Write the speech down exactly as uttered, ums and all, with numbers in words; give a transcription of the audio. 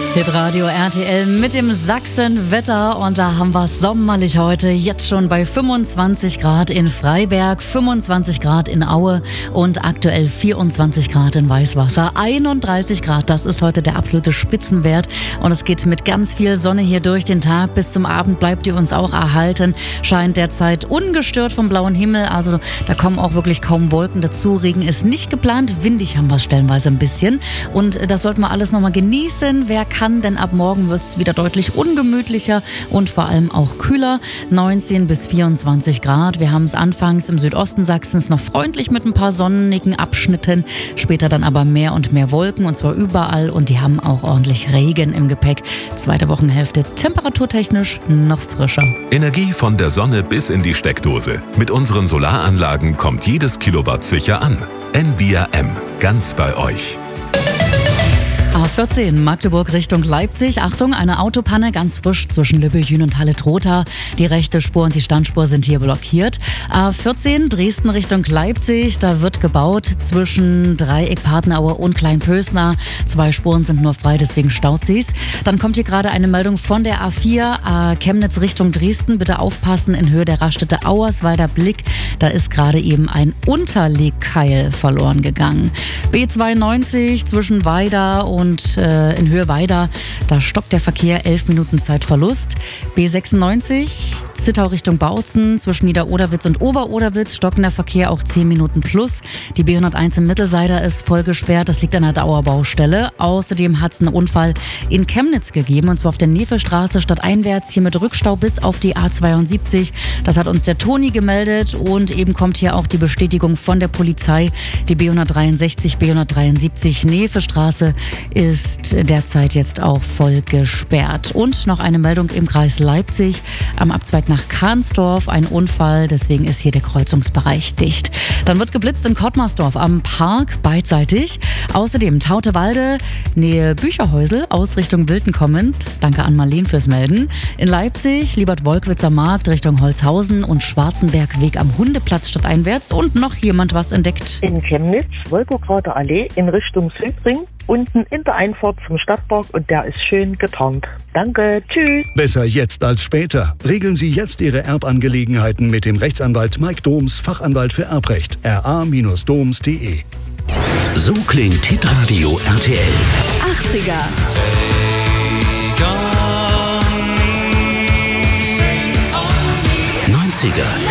Hitradio R T L mit dem Sachsenwetter und da haben wir es sommerlich heute, jetzt schon bei fünfundzwanzig Grad in Freiberg, fünfundzwanzig Grad in Aue und aktuell vierundzwanzig Grad in Weißwasser, einunddreißig Grad, das ist heute der absolute Spitzenwert und es geht mit ganz viel Sonne hier durch den Tag, bis zum Abend bleibt ihr uns auch erhalten, scheint derzeit ungestört vom blauen Himmel, also da kommen auch wirklich kaum Wolken dazu, Regen ist nicht geplant, windig haben wir es stellenweise ein bisschen und das sollten wir alles nochmal genießen, wer kann Kann, denn ab morgen wird es wieder deutlich ungemütlicher und vor allem auch kühler. neunzehn bis vierundzwanzig Grad. Wir haben es anfangs im Südosten Sachsens noch freundlich mit ein paar sonnigen Abschnitten, später dann aber mehr und mehr Wolken und zwar überall und die haben auch ordentlich Regen im Gepäck. Zweite Wochenhälfte temperaturtechnisch noch frischer. Energie von der Sonne bis in die Steckdose. Mit unseren Solaranlagen kommt jedes Kilowatt sicher an. N V R M, ganz bei euch. A vierzehn, Magdeburg Richtung Leipzig. Achtung, eine Autopanne ganz frisch zwischen Lübbechin und Halle-Trotha. Die rechte Spur und die Standspur sind hier blockiert. A vierzehn, Dresden Richtung Leipzig. Da wird gebaut zwischen Dreieck Patenaue und Kleinpösner. Zwei Spuren sind nur frei, deswegen staut sie's. Dann kommt hier gerade eine Meldung von der A vier, A Chemnitz Richtung Dresden. Bitte aufpassen in Höhe der Raststätte Auerswalder Blick. Da ist gerade eben ein Unterlegkeil verloren gegangen. B zweiundneunzig zwischen Weida und Und äh, in Höhe Weida, da stockt der Verkehr, elf Minuten Zeitverlust. B sechsundneunzig, Zittau Richtung Bautzen, zwischen Niederoderwitz und Oberoderwitz, stockender Verkehr auch zehn Minuten plus. Die B hunderteins im Mittelseider ist voll gesperrt, das liegt an einer Dauerbaustelle. Außerdem hat es einen Unfall in Chemnitz gegeben, und zwar auf der Nefelstraße stadteinwärts, hier mit Rückstau bis auf die A zweiundsiebzig. Das hat uns der Toni gemeldet und eben kommt hier auch die Bestätigung von der Polizei. Die B hundertdreiundsechzig, B hundertdreiundsiebzig Nefelstraße ist derzeit jetzt auch voll gesperrt. Und noch eine Meldung im Kreis Leipzig. Am Abzweig nach Kahnsdorf ein Unfall, deswegen ist hier der Kreuzungsbereich dicht. Dann wird geblitzt in Kottmarsdorf am Park beidseitig. Außerdem Tautewalde, Nähe Bücherhäusel, aus Richtung Wilden kommend. Danke an Marleen fürs Melden. In Leipzig, Liebert-Wolkwitzer Markt Richtung Holzhausen und Schwarzenberg Weg am Hundeplatz stadteinwärts. Und noch jemand was entdeckt. In Chemnitz, Wolgokrater Allee in Richtung Südring. Unten in der Einfahrt zum Stadtpark und der ist schön getarnt. Danke, tschüss. Besser jetzt als später. Regeln Sie jetzt Ihre Erbangelegenheiten mit dem Rechtsanwalt Mike Doms, Fachanwalt für Erbrecht, r a Bindestrich doms punkt d e. So klingt Hitradio R T L. achtziger. neunziger.